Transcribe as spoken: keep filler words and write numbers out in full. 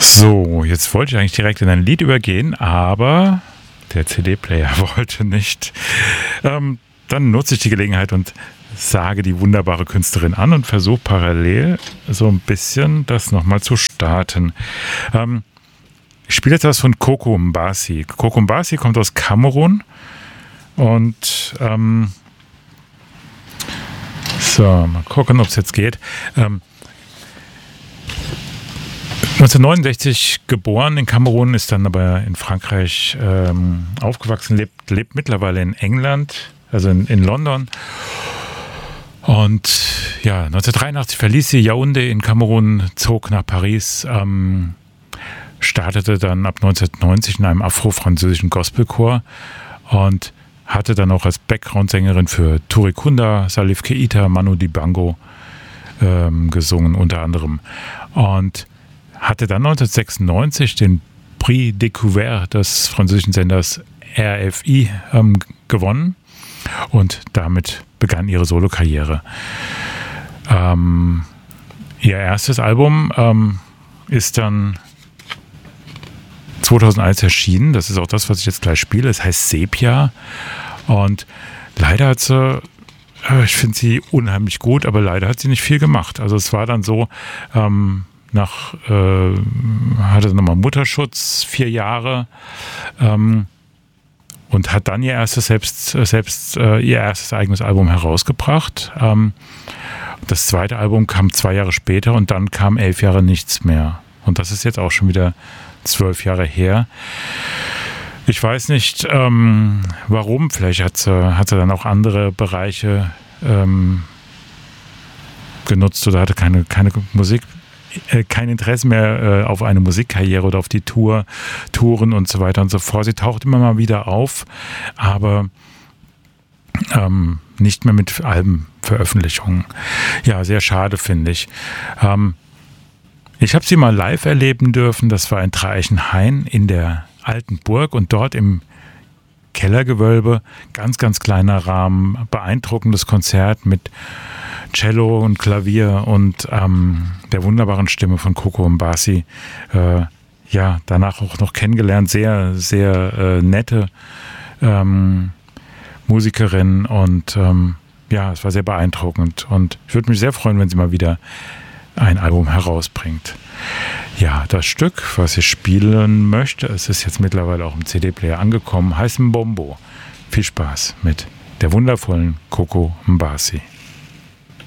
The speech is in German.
So, jetzt wollte ich eigentlich direkt in ein Lied übergehen, aber der C D-Player wollte nicht. Ähm, dann nutze ich die Gelegenheit und sage die wunderbare Künstlerin an und versuche parallel so ein bisschen das nochmal zu starten. Ähm, ich spiele jetzt was von Coco Mbasi. Coco Mbasi kommt aus Kamerun und ähm, so, mal gucken, ob es jetzt geht. Ähm, neunzehnhundertneunundsechzig geboren in Kamerun, ist dann aber in Frankreich ähm, aufgewachsen, lebt, lebt mittlerweile in England, also in, in London. Und ja, neunzehnhundertdreiundachtzig verließ sie Yaoundé in Kamerun, zog nach Paris, ähm, startete dann ab neunzehnhundertneunzig in einem afro-französischen Gospelchor und hatte dann auch als Background-Sängerin für Touré Kunda, Salif Keita, Manu Dibango ähm, gesungen unter anderem. Und hatte dann neunzehnhundertsechsundneunzig den Prix Découvert des französischen Senders R F I ähm, gewonnen und damit begann ihre Solokarriere. Ähm, ihr erstes Album ähm, ist dann zweitausendeins erschienen. Das ist auch das, was ich jetzt gleich spiele. Es heißt Sepia. Und leider hat sie, ich finde sie unheimlich gut, aber leider hat sie nicht viel gemacht. Also es war dann so, ähm, nach, äh, hatte nochmal Mutterschutz, vier Jahre, ähm, und hat dann ihr erstes selbst, selbst äh, ihr erstes eigenes Album herausgebracht. Ähm, das zweite Album kam zwei Jahre später und dann kam elf Jahre nichts mehr. Und das ist jetzt auch schon wieder zwölf Jahre her. Ich weiß nicht, ähm, warum. Vielleicht hat sie, hat sie dann auch andere Bereiche ähm, genutzt oder hatte keine, keine Musik, äh, kein Interesse mehr äh, auf eine Musikkarriere oder auf die Tour, Touren und so weiter und so fort. Sie taucht immer mal wieder auf, aber ähm, nicht mehr mit Albenveröffentlichungen. Ja, sehr schade, finde ich. Ähm, Ich habe sie mal live erleben dürfen, das war in Traichenhain in der alten Burg und dort im Kellergewölbe, ganz, ganz kleiner Rahmen, beeindruckendes Konzert mit Cello und Klavier und ähm, der wunderbaren Stimme von Coco Mbasi. Äh, ja, danach auch noch kennengelernt, sehr, sehr äh, nette ähm, Musikerin und ähm, ja, es war sehr beeindruckend und ich würde mich sehr freuen, wenn sie mal wieder ein Album herausbringt. Ja, das Stück, was ich spielen möchte, es ist jetzt mittlerweile auch im C D-Player angekommen, heißt Mbombo. Viel Spaß mit der wundervollen Coco Mbasi.